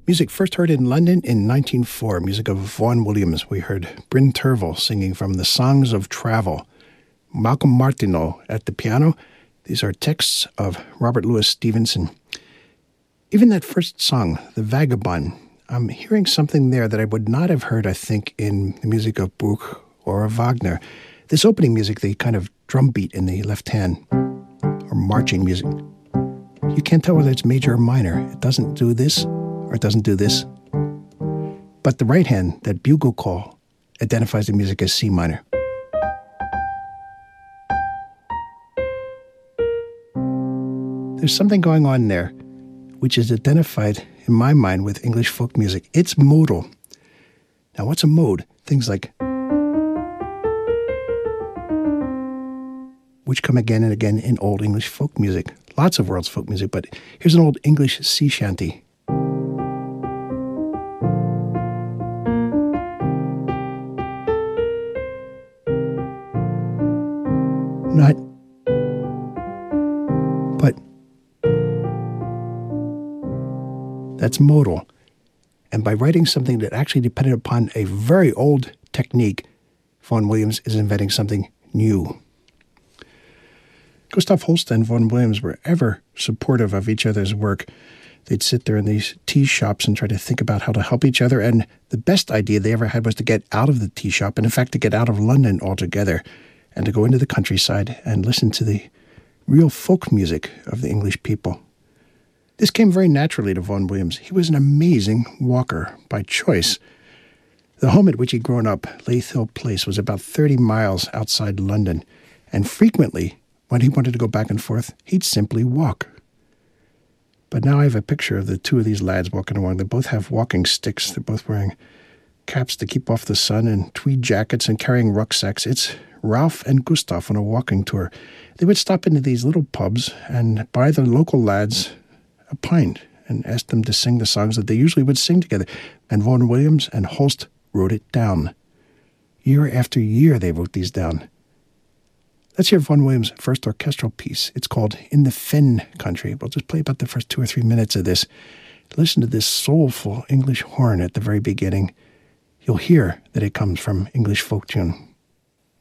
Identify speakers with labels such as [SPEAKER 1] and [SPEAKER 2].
[SPEAKER 1] Music first heard in London in 1904, music of Vaughan Williams. We heard Bryn Terfel singing from The Songs of Travel. Malcolm Martineau at the piano. These are texts of Robert Louis Stevenson. Even that first song, The Vagabond, I'm hearing something there that I would not have heard, I think, in the music of Bruch or of Wagner. This opening music, the kind of drum beat in the left hand, or marching music, you can't tell whether it's major or minor. It doesn't do this, or it doesn't do this. But the right hand, that bugle call, identifies the music as C minor. There's something going on there, which is identified, in my mind, with English folk music. It's modal. Now, what's a mode? Things like, which come again and again in Old English folk music. Lots of world's folk music, but here's an Old English sea shanty. Not, but that's modal. And by writing something that actually depended upon a very old technique, Vaughan Williams is inventing something new. Gustav Holst and Vaughan Williams were ever supportive of each other's work. They'd sit there in these tea shops and try to think about how to help each other. And the best idea they ever had was to get out of the tea shop, and in fact to get out of London altogether, and to go into the countryside and listen to the real folk music of the English people. This came very naturally to Vaughan Williams. He was an amazing walker by choice. The home at which he'd grown up, Leith Hill Place, was about 30 miles outside London, and frequently, when he wanted to go back and forth, he'd simply walk. But now I have a picture of the two of these lads walking along. They both have walking sticks. They're both wearing caps to keep off the sun and tweed jackets and carrying rucksacks. It's Ralph and Gustav on a walking tour. They would stop into these little pubs and buy the local lads a pint and ask them to sing the songs that they usually would sing together. And Vaughan Williams and Holst wrote it down. Year after year they wrote these down. Let's hear Vaughan Williams' first orchestral piece. It's called In the Fen Country. We'll just play about the first 2 or 3 minutes of this. Listen to this soulful English horn at the very beginning. You'll hear that it comes from English folk tune.